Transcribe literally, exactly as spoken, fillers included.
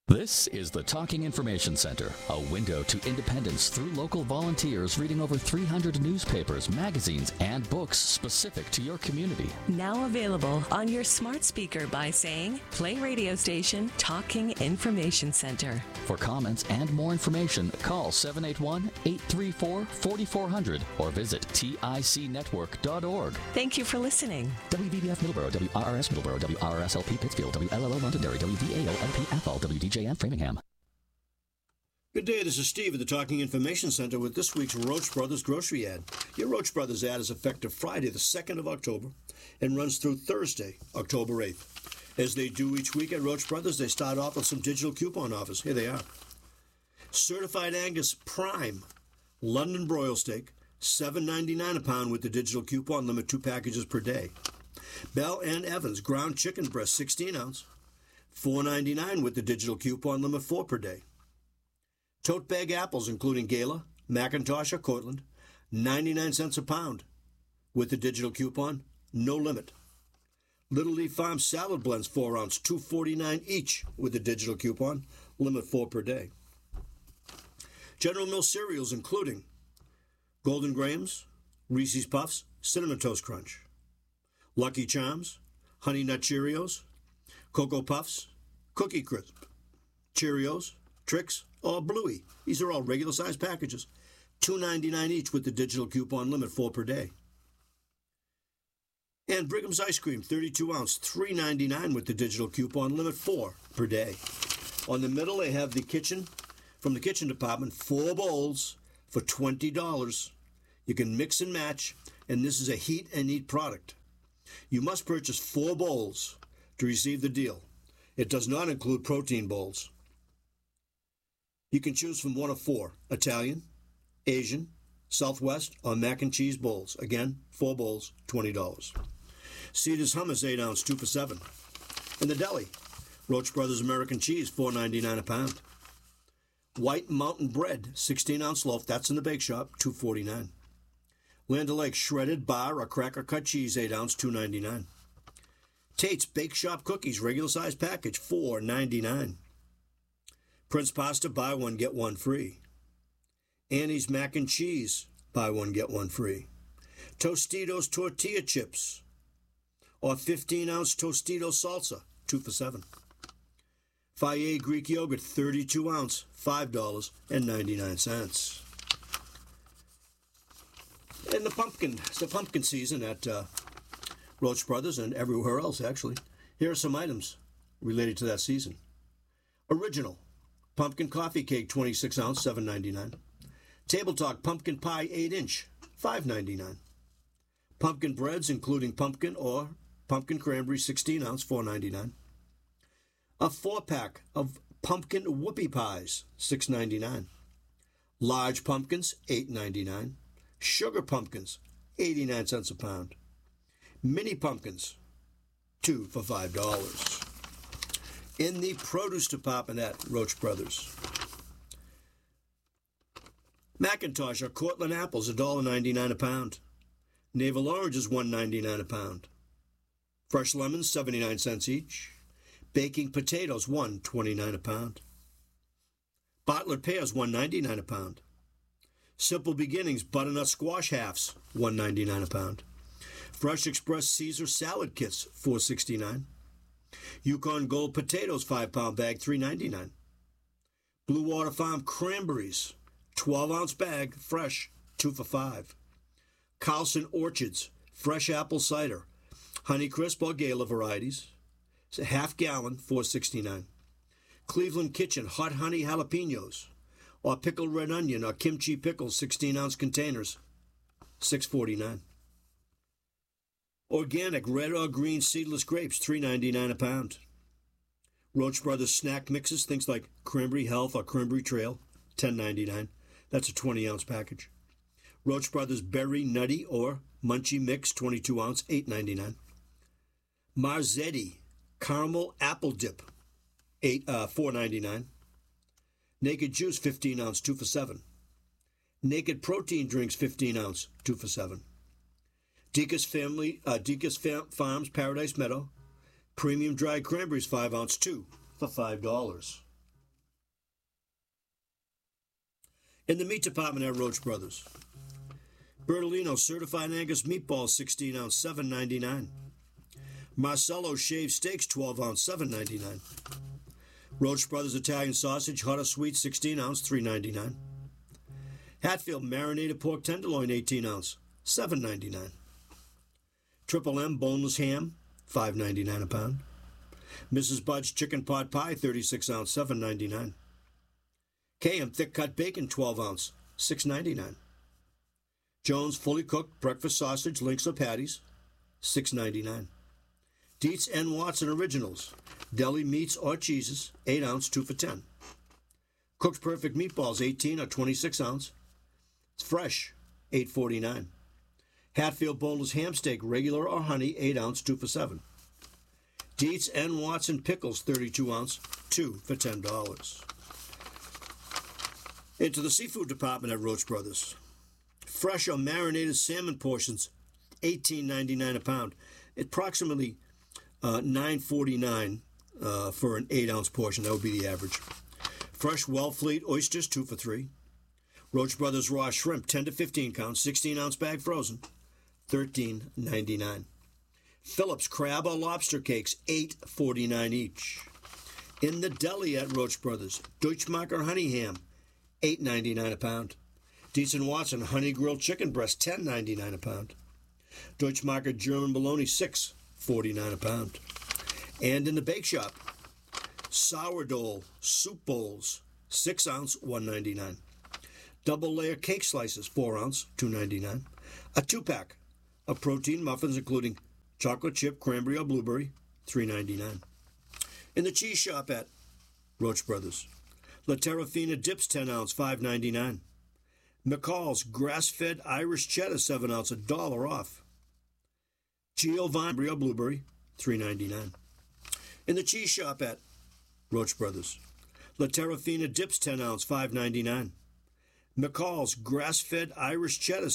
This is the Talking Information Center, a window to independence through local volunteers reading over three hundred newspapers, magazines, and books specific to your community. Now available on your smart speaker by saying, play radio station Talking Information Center. For comments and more information, call seven eight one, eight three four, four four zero zero or visit tic network dot org. Thank you for listening. W V B F Middleborough, W R R S Middleborough, W R R S L P Pittsfield, W L L O Londonderry, W V A O L P Athol, W D J M Framingham. Good day, this is Steve at the Talking Information Center with this week's Roach Brothers grocery ad. Your Roach Brothers ad is effective Friday, the second of October, and runs through Thursday, October eighth. As they do each week at Roach Brothers, they start off with some digital coupon offers. Here they are. Certified Angus Prime London broil steak, seven ninety-nine a pound with the digital coupon, limit two packages per day. Bell and Evans ground chicken breast, sixteen ounce, four ninety-nine with the digital coupon, limit four per day. Tote bag apples, including Gala, McIntosh, or Cortland, ninety-nine cents a pound with the digital coupon, no limit. Little Leaf Farm salad blends, four ounce, two forty-nine each with the digital coupon, limit four per day. General Mills cereals, including Golden Grahams, Reese's Puffs, Cinnamon Toast Crunch, Lucky Charms, Honey Nut Cheerios, Cocoa Puffs, Cookie Crisp, Cheerios, Trix, or Bluey. These are all regular-sized packages, two ninety-nine each with the digital coupon, limit four per day. And Brigham's Ice Cream, thirty-two ounce, three ninety-nine with the digital coupon, limit four per day. On the middle, they have the kitchen, from the kitchen department, four bowls for twenty dollars. You can mix and match, and this is a heat and eat product. You must purchase four bowls to receive the deal. It does not include protein bowls. You can choose from one of four, Italian, Asian, Southwest, or mac and cheese bowls. Again, four bowls, twenty dollars. Cedars Hummus, eight ounce, two for seven. In the deli, Roach Brothers American Cheese, four ninety-nine a pound. White Mountain Bread, sixteen ounce loaf, that's in the bake shop, two forty-nine. Land O'Lakes shredded bar or cracker cut cheese, eight ounce, two ninety-nine. Tate's Bake Shop cookies, regular size package, four ninety-nine. Prince Pasta, buy one, get one free. Annie's Mac and Cheese, buy one, get one free. Tostitos tortilla chips, or fifteen ounce Tostitos salsa, two for seven. Fayet Greek yogurt, thirty-two ounce, five dollars and ninety-nine cents. And the pumpkin, it's the pumpkin season at uh, Roach Brothers and everywhere else, actually. Here are some items related to that season. Original pumpkin coffee cake, twenty-six ounce, seven ninety-nine. Table Talk pumpkin pie, eight inch, five ninety-nine. Pumpkin breads, including pumpkin or pumpkin cranberry, sixteen ounce, four ninety-nine. A four-pack of pumpkin whoopie pies, six ninety-nine. Large pumpkins, eight ninety-nine. Sugar pumpkins, eighty-nine cents a pound. Mini pumpkins, two for five dollars. In the produce department at Roach Brothers, McIntosh or Cortland apples, one dollar ninety-nine a pound. Navel oranges, one ninety-nine a pound. Fresh lemons, seventy-nine cents each. Baking potatoes, one twenty-nine a pound. Bottler pears, one ninety-nine a pound. Simple Beginnings butternut squash halves, one ninety-nine a pound. Fresh Express Caesar salad kits, four sixty-nine. Yukon Gold potatoes, five pound bag, three ninety-nine. Blue Water Farm cranberries, twelve ounce bag, fresh, two for five. Carlson Orchards fresh apple cider, Honeycrisp or Gala varieties, it's a half gallon, four sixty-nine. Cleveland Kitchen hot honey jalapenos, or pickled red onion or kimchi pickles, sixteen ounce containers, six forty-nine. Organic red or green seedless grapes, three ninety-nine a pound. Roach Brothers snack mixes, things like Cranberry Health or Cranberry Trail, ten ninety-nine. That's a twenty ounce package. Roach Brothers Berry Nutty or Munchie Mix, twenty-two ounce, eight ninety-nine. Marzetti Caramel Apple Dip, eight uh, four ninety-nine. Naked Juice, fifteen ounce, two for seven. Naked Protein Drinks, fifteen ounce, two for seven. Deacon's Family, uh, Deacon's Fam- Farms Paradise Meadow, Premium Dried Cranberries, five ounce, two for five dollars. In the meat department at Roach Brothers, Bertolino Certified Angus Meatballs sixteen ounce, seven ninety-nine. Marcello Shaved Steaks twelve ounce, seven ninety-nine. Roach Brothers Italian Sausage Hot or Sweet sixteen ounce, three ninety-nine. Hatfield Marinated Pork Tenderloin eighteen ounce, seven ninety-nine. Triple M Boneless Ham five ninety-nine a pound. Missus Bud's Chicken Pot Pie thirty-six ounce, seven ninety-nine. K M Thick Cut Bacon twelve ounce, six ninety-nine. Jones Fully Cooked Breakfast Sausage Links or Patties six ninety-nine. Dietz and Watson Originals Deli Meats or Cheeses eight ounce, two for ten. Cooked Perfect Meatballs eighteen or twenty-six ounce. It's fresh, eight forty-nine. Hatfield Boneless Ham Steak Regular or Honey eight ounce, two for seven. Dietz and Watson Pickles thirty-two ounce, two for ten dollars. Into the seafood department at Roach Brothers. Fresh or marinated salmon portions, eighteen ninety-nine a pound. Approximately uh, nine forty-nine uh, for an eight ounce portion. That would be the average. Fresh Wellfleet oysters, two for three. Roach Brothers raw shrimp, ten to fifteen count, sixteen ounce bag frozen, thirteen ninety-nine. Phillips crab or lobster cakes, eight forty-nine each. In the deli at Roach Brothers, Deutschmarker honey ham, eight ninety-nine a pound. Dietz and Watson honey grilled chicken breast, ten ninety-nine a pound. Deutschmarker German bologna, six forty-nine a pound. And in the bake shop, sourdough soup bowls, six ounce, one ninety-nine. Double layer cake slices, four ounce, two ninety-nine. A two pack of protein muffins, including chocolate chip, cranberry, or blueberry, three ninety-nine. In the cheese shop at Roach Brothers, La Terrafina dips, ten ounce, five ninety-nine. McCall's grass-fed Irish cheddar, seven ounce, a dollar off. Giovanni or blueberry, three ninety-nine. In the cheese shop at Roach Brothers, La Terrafina dips, ten ounce, five ninety-nine. McCall's grass-fed Irish cheddar,